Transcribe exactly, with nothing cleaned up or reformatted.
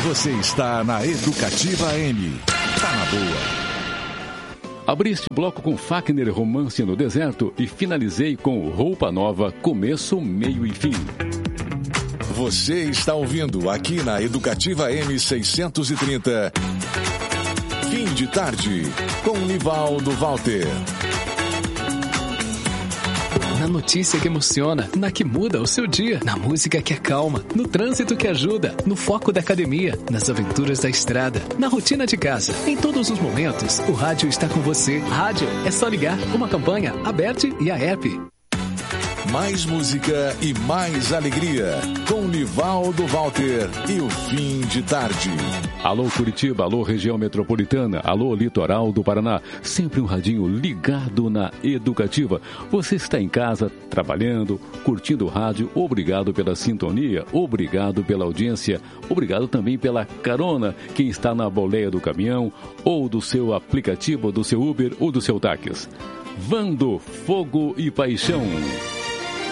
Você está na Educativa M. Tá na boa. Abri este bloco com Fagner, Romance no Deserto, e finalizei com Roupa Nova, Começo, Meio e Fim. Você está ouvindo aqui na Educativa M seiscentos e trinta. Fim de tarde, com Nivaldo Walter. Na notícia que emociona, na que muda o seu dia, na música que acalma, no trânsito que ajuda, no foco da academia, nas aventuras da estrada, na rotina de casa. Em todos os momentos, o rádio está com você. Rádio é só ligar. Uma campanha, Aberte e a app. Mais música e mais alegria, com Nivaldo Walter e o Fim de Tarde. Alô Curitiba, alô região metropolitana, alô litoral do Paraná, sempre um radinho ligado na Educativa. Você está em casa, trabalhando, curtindo o rádio, obrigado pela sintonia, obrigado pela audiência, obrigado também pela carona, quem está na boleia do caminhão, ou do seu aplicativo, do seu Uber ou do seu táxi. Vando, Fogo e Paixão.